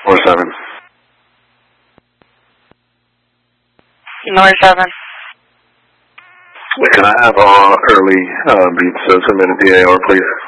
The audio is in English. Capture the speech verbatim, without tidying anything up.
North seven. North seven. Can I have uh, early uh, beats uh, submitted to A R, please?